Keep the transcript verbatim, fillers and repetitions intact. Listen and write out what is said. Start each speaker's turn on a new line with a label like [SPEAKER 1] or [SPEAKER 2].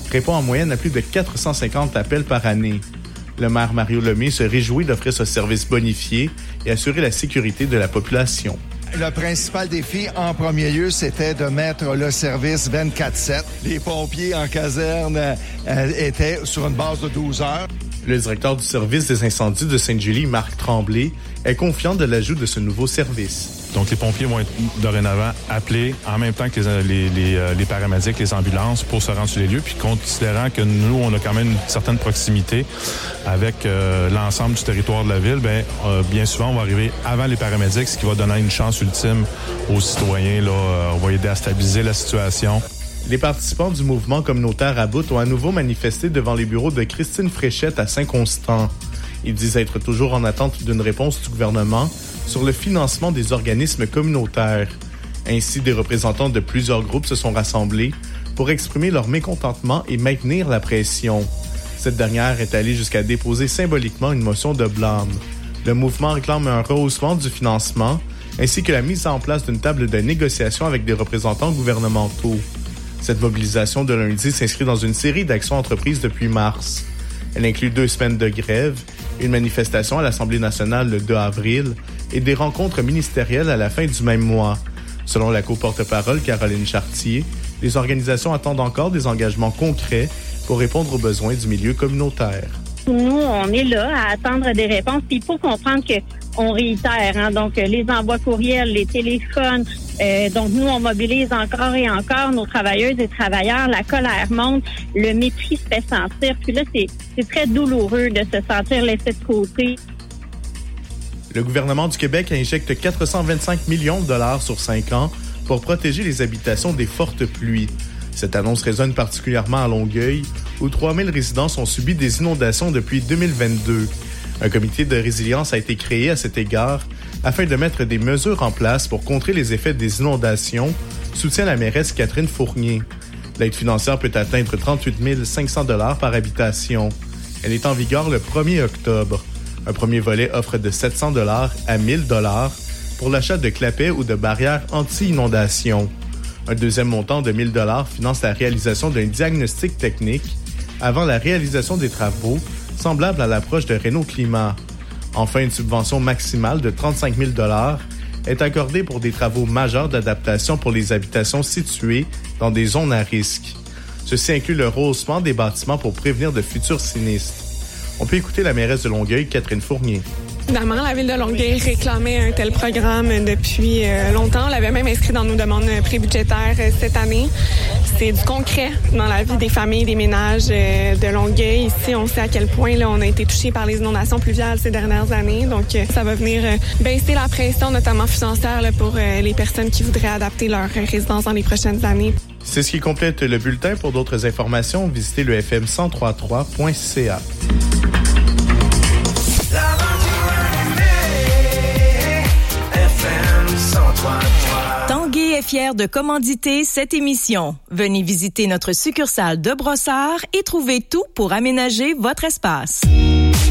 [SPEAKER 1] répond en moyenne à plus de quatre cent cinquante appels par année. Le maire Mario Lemay se réjouit d'offrir ce service bonifié et assurer la sécurité de la population.
[SPEAKER 2] Le principal défi, en premier lieu, c'était de mettre le service vingt-quatre sept. Les pompiers en caserne euh, étaient sur une base de douze heures.
[SPEAKER 1] Le directeur du service des incendies de Sainte-Julie, Marc Tremblay, est confiant de l'ajout de ce nouveau service.
[SPEAKER 3] Donc, les pompiers vont être dorénavant appelés en même temps que les, les, les, les paramédics, les ambulances pour se rendre sur les lieux. Puis, considérant que nous, on a quand même une certaine proximité avec euh, l'ensemble du territoire de la ville, bien, euh, bien souvent, on va arriver avant les paramédics, ce qui va donner une chance ultime aux citoyens. Là, euh, on va aider à stabiliser la situation.
[SPEAKER 1] Les participants du mouvement communautaire à bout ont à nouveau manifesté devant les bureaux de Christine Fréchette à Saint-Constant. Ils disent être toujours en attente d'une réponse du gouvernement sur le financement des organismes communautaires. Ainsi, des représentants de plusieurs groupes se sont rassemblés pour exprimer leur mécontentement et maintenir la pression. Cette dernière est allée jusqu'à déposer symboliquement une motion de blâme. Le mouvement réclame un rehaussement du financement ainsi que la mise en place d'une table de négociation avec des représentants gouvernementaux. Cette mobilisation de lundi s'inscrit dans une série d'actions entreprises depuis mars. Elle inclut deux semaines de grève, une manifestation à l'Assemblée nationale le deux avril et des rencontres ministérielles à la fin du même mois. Selon la co-porte-parole Caroline Chartier, les organisations attendent encore des engagements concrets pour répondre aux besoins du milieu communautaire.
[SPEAKER 4] Nous, on est là à attendre des réponses. Puis il faut comprendre que on réitère, hein, donc les envois courriels, les téléphones. Euh, donc nous, on mobilise encore et encore nos travailleuses et travailleurs. La colère monte, le mépris se fait sentir. Puis là, c'est, c'est très douloureux de se sentir laissé de côté.
[SPEAKER 1] Le gouvernement du Québec injecte quatre cent vingt-cinq millions de dollars sur cinq ans pour protéger les habitations des fortes pluies. Cette annonce résonne particulièrement à Longueuil, où trois mille résidences ont subi des inondations depuis deux mille vingt-deux. Un comité de résilience a été créé à cet égard afin de mettre des mesures en place pour contrer les effets des inondations, soutient la mairesse Catherine Fournier. L'aide financière peut atteindre trente-huit mille cinq cents dollars par habitation. Elle est en vigueur le premier octobre. Un premier volet offre de sept cents dollars à mille dollars pour l'achat de clapets ou de barrières anti-inondation. Un deuxième montant de mille dollars finance la réalisation d'un diagnostic technique avant la réalisation des travaux, semblable à l'approche de Renault Climat. Enfin, une subvention maximale de trente-cinq mille dollars est accordée pour des travaux majeurs d'adaptation pour les habitations situées dans des zones à risque. Ceci inclut le rehaussement des bâtiments pour prévenir de futurs sinistres. On peut écouter la mairesse de Longueuil, Catherine Fournier.
[SPEAKER 5] Évidemment, la Ville de Longueuil réclamait un tel programme depuis euh, longtemps. On l'avait même inscrit dans nos demandes prébudgétaires euh, cette année. C'est du concret dans la vie des familles, des ménages euh, de Longueuil. Ici, on sait à quel point là, on a été touché par les inondations pluviales ces dernières années. Donc, euh, ça va venir euh, baisser la pression, notamment financière, là, pour euh, les personnes qui voudraient adapter leur résidence dans les prochaines années.
[SPEAKER 1] C'est ce qui complète le bulletin. Pour d'autres informations, visitez le f m cent trois point trois point c a.
[SPEAKER 6] Tanguay est fier de commanditer cette émission. Venez visiter notre succursale de Brossard et trouvez tout pour aménager votre espace.